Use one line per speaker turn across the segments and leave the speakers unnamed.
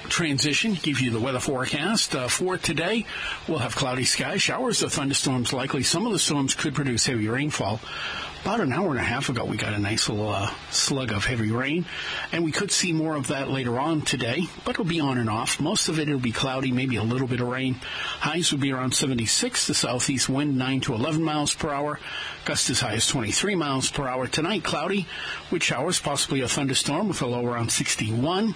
transition, give you the weather forecast. For today, we'll have cloudy skies, showers or thunderstorms likely. Some of the storms could produce heavy rainfall. About an hour and a half ago, we got a nice little slug of heavy rain, and we could see more of that later on today, but it'll be on and off. Most of it will be cloudy, maybe a little bit of rain. Highs will be around 76. The southeast wind 9 to 11 miles per hour. Gusts as high as 23 miles per hour. Tonight, cloudy with showers, possibly a thunderstorm with a low around 61.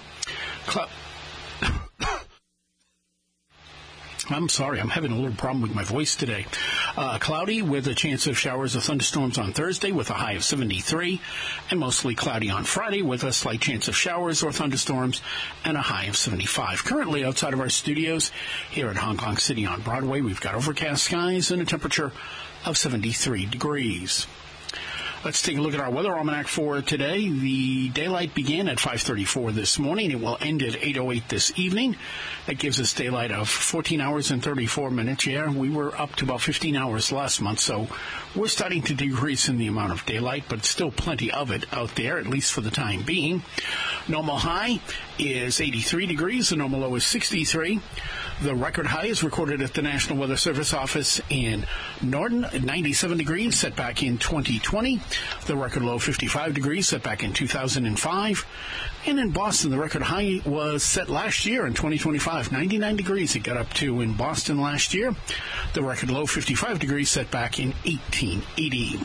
I'm sorry, I'm having a little problem with my voice today. Cloudy with a chance of showers or thunderstorms on Thursday with a high of 73, and mostly cloudy on Friday with a slight chance of showers or thunderstorms and a high of 75. Currently outside of our studios here at Hong Kong City on Broadway, we've got overcast skies and a temperature of 73 degrees. Let's take a look at our weather almanac for today. The daylight began at 5:34 this morning. It will end at 8:08 this evening. That gives us daylight of 14 hours and 34 minutes. Yeah, we were up to about 15 hours last month, so we're starting to decrease in the amount of daylight, but still plenty of it out there, at least for the time being. Normal high is 83 degrees. The normal low is 63. The record high is recorded at the National Weather Service office in Norton at 97 degrees, set back in 2020. The record low 55 degrees, set back in 2005. And in Boston, the record high was set last year in 2025. 99 degrees it got up to in Boston last year. The record low 55 degrees, set back in 1880.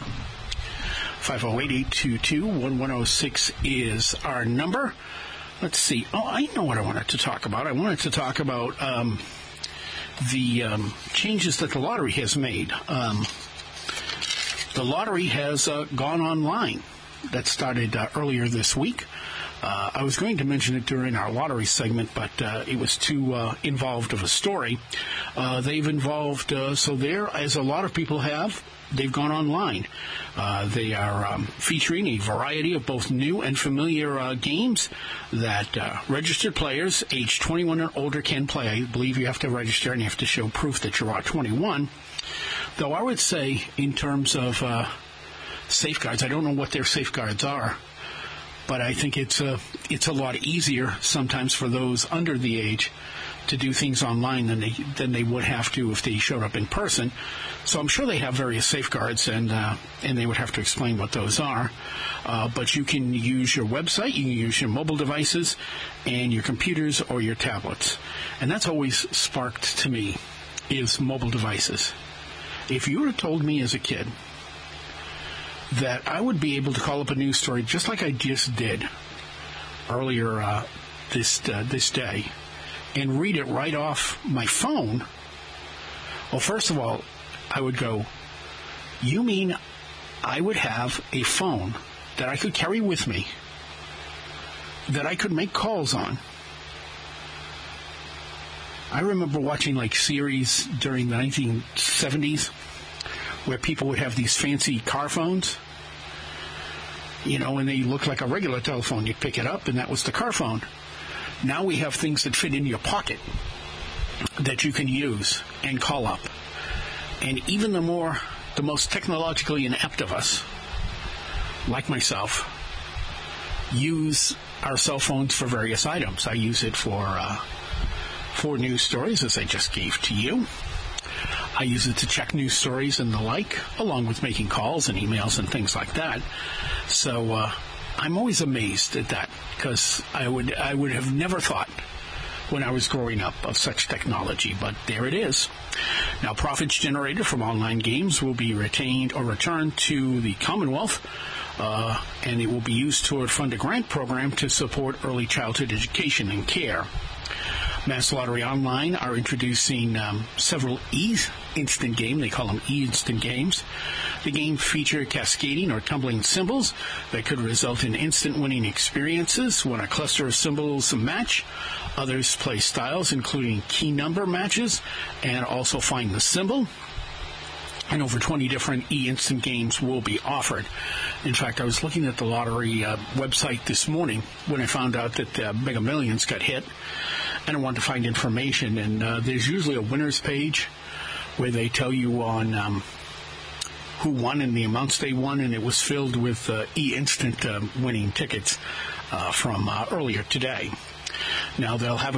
508-822-1106 is our number. Let's see. Oh, I know what I wanted to talk about. I wanted to talk about the changes that the lottery has made. The lottery has gone online. That started earlier this week. I was going to mention it during our lottery segment, but it was too involved of a story. They've involved, so there, as a lot of people have, they've gone online. They are featuring a variety of both new and familiar games that registered players aged 21 or older can play. I believe you have to register and you have to show proof that you are 21. Though I would say, in terms of safeguards, I don't know what their safeguards are, but I think it's a lot easier sometimes for those under the age to do things online than they would have to if they showed up in person. So I'm sure they have various safeguards, and they would have to explain what those are. But you can use your website, you can use your mobile devices, and your computers or your tablets. And that's always sparked to me, is mobile devices. If you would have told me as a kid that I would be able to call up a news story just like I just did earlier this day and read it right off my phone, well, first of all, I would go, you mean I would have a phone that I could carry with me, that I could make calls on? I remember watching like series during the 1970s where people would have these fancy car phones, you know, and they looked like a regular telephone. You'd pick it up, and that was the car phone. Now we have things that fit in your pocket that you can use and call up. And even the most technologically inept of us, like myself, use our cell phones for various items. I use it for news stories, as I just gave to you. I use it to check news stories and the like, along with making calls and emails and things like that. So I'm always amazed at that, because I would have never thought when I was growing up of such technology, but there it is. Now, profits generated from online games will be retained or returned to the Commonwealth, and it will be used toward fund a grant program to support early childhood education and care. Mass Lottery Online are introducing several E-Instant games. They call them E-Instant games. The games feature cascading or tumbling symbols that could result in instant winning experiences when a cluster of symbols match. Others play styles, including key number matches, and also find the symbol. And over 20 different E-Instant games will be offered. In fact, I was looking at the lottery website this morning when I found out that Mega Millions got hit, and I wanted to find information. And there's usually a winner's page where they tell you on who won and the amounts they won, and it was filled with E-Instant winning tickets from earlier today. Now, they'll have